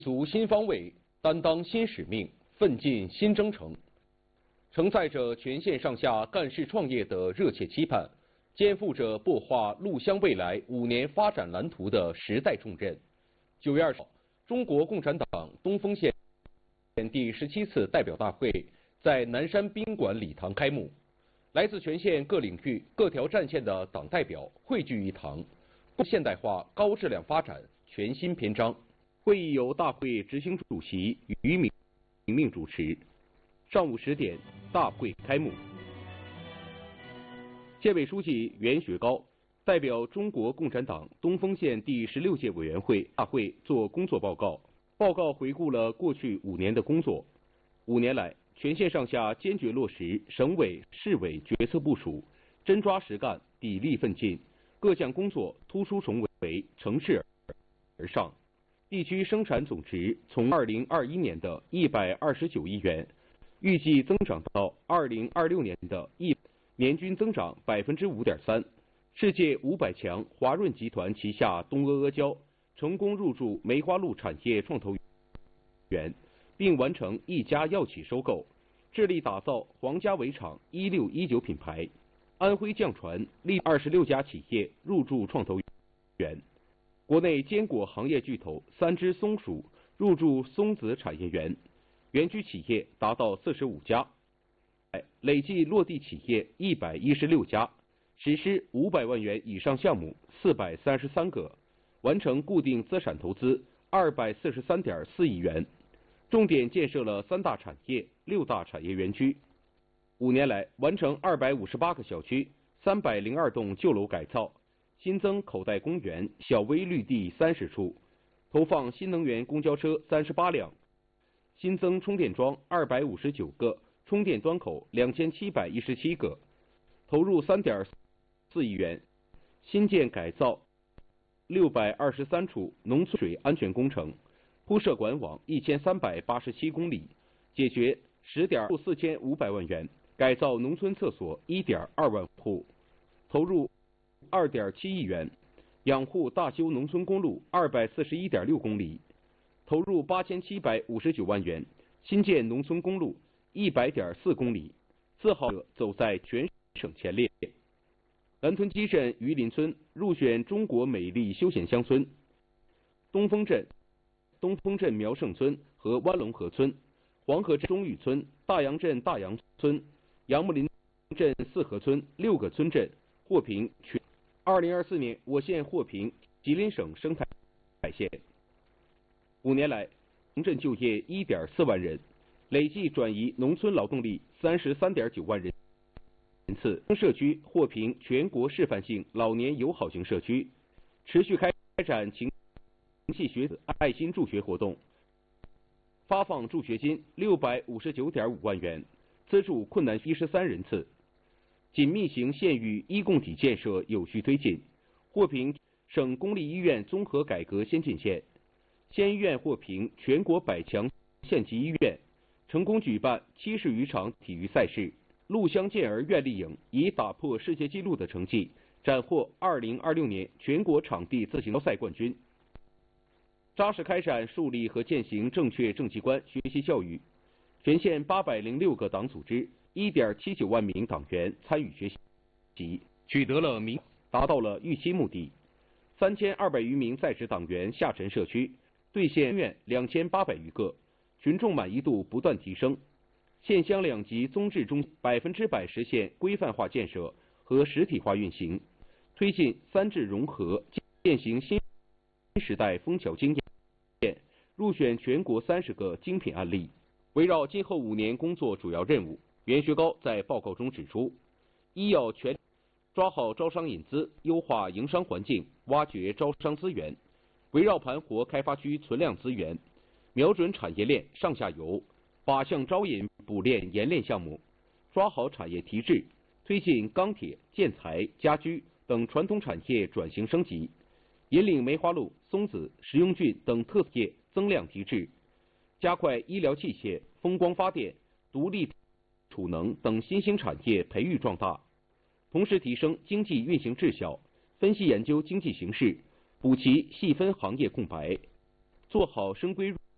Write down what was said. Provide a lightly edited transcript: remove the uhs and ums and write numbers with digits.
足新方位，担当新使命，奋进新征程，承载着全县上下干事创业的热切期盼，肩负着擘画陆湘未来5年发展蓝图的时代重任。9月20号，中国共产党东丰县第17次代表大会在南山宾馆礼堂开幕，来自全县各领域、各条战线的党代表汇聚一堂，现代化、高质量发展全新篇章。会议由大会执行主席俞敏命主持。上午10点，大会开幕。县委书记袁学高代表中国共产党东丰县第16届委员会大会作工作报告。报告回顾了过去5年的工作。5年来，全县上下坚决落实省委、市委决策部署，真抓实干，砥砺奋进，各项工作突出重围，乘势而上。地区生产总值从2021年的129亿元，预计增长到2026年的年均增长5.3%。世界500强华润集团旗下东阿阿胶成功入驻梅花鹿产业创投园，并完成一家药企收购，致力打造皇家围场1619品牌。安徽酱船历26家企业入驻创投园。国内坚果行业巨头3只松鼠入驻松子产业园，园区企业达到45家，累计落地企业116家，实施500万元以上项目433个，完成固定资产投资243.4亿元，重点建设了3大产业、6大产业园区。5年来，完成258个小区、302栋旧楼改造，新增口袋公园、小微绿地30处，投放新能源公交车38辆，新增充电桩259个，充电端口2717个，投入3.4亿元，新建改造623处农村水安全工程，铺设管网1387公里，解决10.4500万元，改造农村厕所1.2万户，投入2.7亿元，养护大修农村公路241.6公里，投入8759万元，新建农村公路100.4公里，自豪走在全省前列。南屯基镇榆林村入选中国美丽休闲乡村，东丰镇苗胜村和湾龙河村、黄河镇中峪村、大杨镇大杨村、杨木林镇四河村6个村镇获评全。2024年，我县获评吉林省生态县。5年来，城镇就业1.4万人，累计转移农村劳动力33.9万人次。社区获评全国示范性老年友好型社区，持续开展情系学子爱心助学活动，发放助学金659.5万元，资助困难13人次。紧密型县域医共体建设有序推进，获评省公立医院综合改革先进县。县医院获评全国100强县级医院，成功举办70余场体育赛事。陆湘健儿愿力营以打破世界纪录的成绩，斩获2026年全国场地自行车赛冠军。扎实开展树立和践行正确政绩观学习教育，全县806个党组织1.79万名党员参与学习，取得了达到了预期目的。3200余名在职党员下沉社区，兑现愿2800余个，群众满意度不断提升。县乡2级综治中100%实现规范化建设和实体化运行，推进3治融合，践行新时代枫桥经验，入选全国30个精品案例。围绕今后5年工作主要任务，袁学高在报告中指出：一要全抓好招商引资，优化营商环境，挖掘招商资源，围绕盘活开发区存量资源，瞄准产业链上下游，靶向招引补炼冶炼项目，抓好产业提质，推进钢铁、建材、家居等传统产业转型升级，引领梅花鹿、松子、食用菌等特色业增量提质，加快医疗器械、风光发电、独立储能等新兴产业培育壮大，同时提升经济运行质效，分析研究经济形势，补齐细分行业空白，做好深规